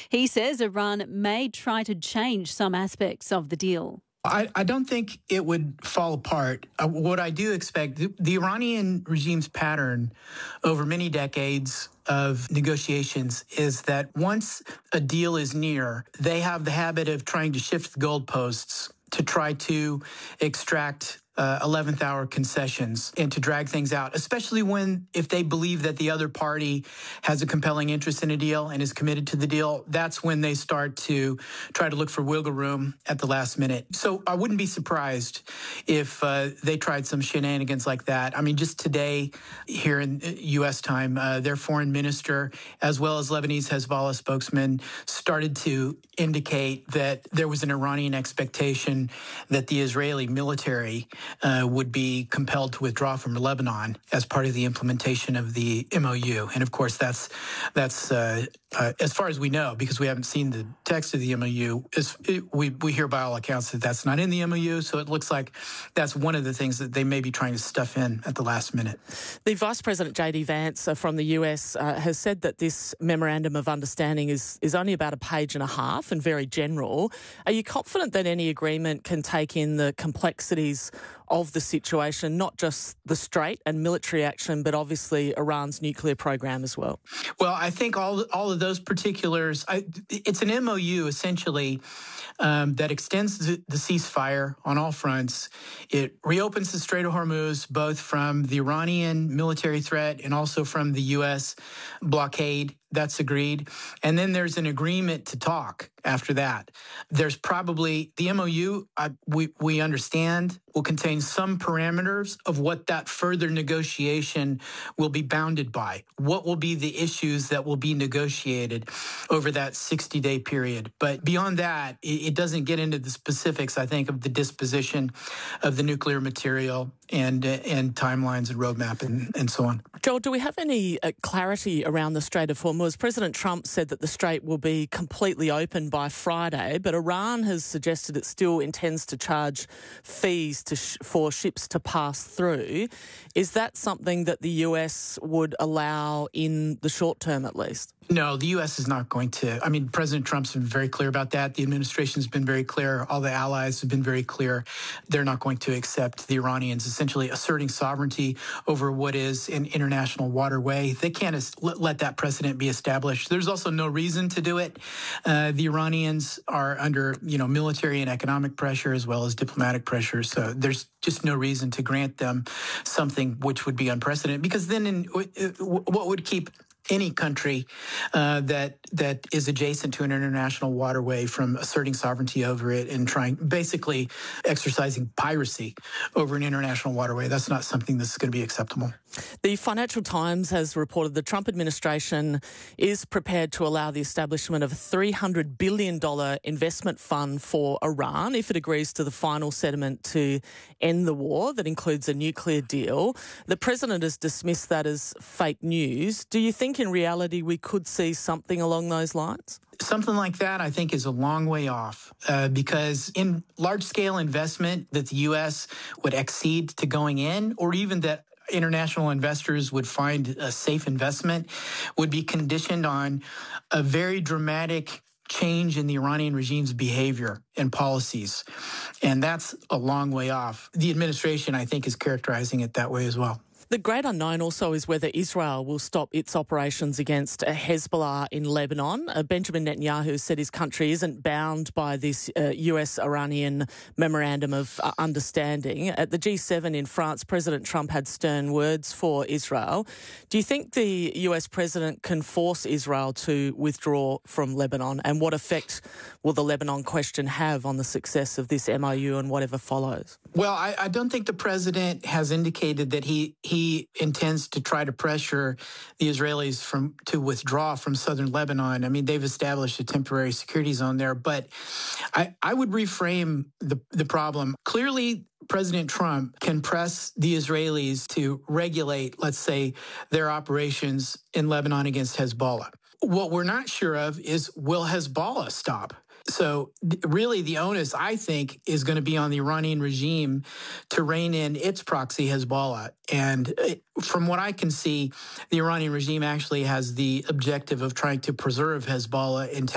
He says Iran may try to change some aspects of the deal. I don't think it would fall apart. What I do expect, the Iranian regime's pattern over many decades of negotiations is that once a deal is near, they have the habit of trying to shift the goalposts to try to extract 11th hour concessions and to drag things out, especially if they believe that the other party has a compelling interest in a deal and is committed to the deal. That's when they start to try to look for wiggle room at the last minute. So I wouldn't be surprised if they tried some shenanigans like that. I mean, just today here in U.S. time, their foreign minister, as well as Lebanese Hezbollah spokesman, started to indicate that there was an Iranian expectation that the Israeli military would be compelled to withdraw from Lebanon as part of the implementation of the MOU. And of course, that's as far as we know, because we haven't seen the text of the MOU, we hear by all accounts that that's not in the MOU. So it looks like that's one of the things that they may be trying to stuff in at the last minute. The Vice President J.D. Vance from the US has said that this memorandum of understanding is only about a page and a half and very general. Are you confident that any agreement can take in the complexities of the situation, not just the Strait and military action, but obviously Iran's nuclear program as well? Well, I think all of those particulars, it's an MOU essentially that extends the ceasefire on all fronts. It reopens the Strait of Hormuz, both from the Iranian military threat and also from the U.S. blockade. That's agreed. And then there's an agreement to talk after that. There's probably the MOU, we understand, will contain some parameters of what that further negotiation will be bounded by. What will be the issues that will be negotiated over that 60-day period. But beyond that, it doesn't get into the specifics, I think, of the disposition of the nuclear material and timelines and roadmap and so on. Joel, do we have any clarity around the Strait of Hormuz? President Trump said that the Strait will be completely open by Friday, but Iran has suggested it still intends to charge fees for ships to pass through. Is that something that the US would allow in the short term at least? No, the U.S. is not going to. I mean, President Trump's been very clear about that. The administration's been very clear. All the allies have been very clear. They're not going to accept the Iranians essentially asserting sovereignty over what is an international waterway. They can't let that precedent be established. There's also no reason to do it. The Iranians are under, military and economic pressure as well as diplomatic pressure. So there's just no reason to grant them something which would be unprecedented. Because then what would keep any country that is adjacent to an international waterway from asserting sovereignty over it and basically exercising piracy over an international waterway? That's not something that's going to be acceptable. The Financial Times has reported the Trump administration is prepared to allow the establishment of a $300 billion investment fund for Iran if it agrees to the final settlement to end the war that includes a nuclear deal. The president has dismissed that as fake news. Do you think in reality we could see something along those lines? Something like that, I think, is a long way off because in large-scale investment that the U.S. would accede to going in, or even that international investors would find a safe investment, would be conditioned on a very dramatic change in the Iranian regime's behavior and policies. And that's a long way off. The administration, I think, is characterizing it that way as well. The great unknown also is whether Israel will stop its operations against Hezbollah in Lebanon. Benjamin Netanyahu said his country isn't bound by this US-Iranian memorandum of understanding. At the G7 in France, President Trump had stern words for Israel. Do you think the US president can force Israel to withdraw from Lebanon? And what effect will the Lebanon question have on the success of this MOU and whatever follows? Well, I don't think the president has indicated that he intends to try to pressure the Israelis to withdraw from southern Lebanon. I mean, they've established a temporary security zone there, but I would reframe the problem. Clearly, President Trump can press the Israelis to regulate, let's say, their operations in Lebanon against Hezbollah. What we're not sure of is, will Hezbollah stop? So really the onus, I think, is going to be on the Iranian regime to rein in its proxy Hezbollah. And from what I can see, the Iranian regime actually has the objective of trying to preserve Hezbollah intact.